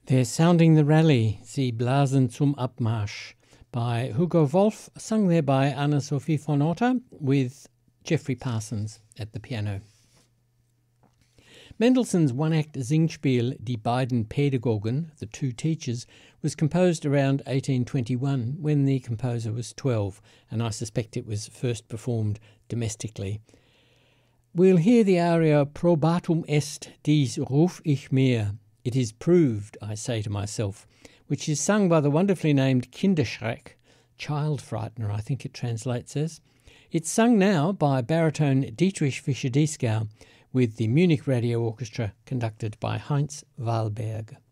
They're sounding the rally, Sie blasen zum Abmarsch, by Hugo Wolf, sung there by Anna-Sophie von Otter, with Geoffrey Parsons at the piano. Mendelssohn's one-act Singspiel Die beiden Pädagogen, the two teachers, was composed around 1821 when the composer was 12, and I suspect it was first performed domestically. We'll hear the aria Probatum est, dies ruf ich mir. It is proved, I say to myself, which is sung by the wonderfully named Kinderschreck, child frightener, I think it translates as. It's sung now by baritone Dietrich Fischer-Dieskau with the Munich Radio Orchestra conducted by Heinz Wahlberg.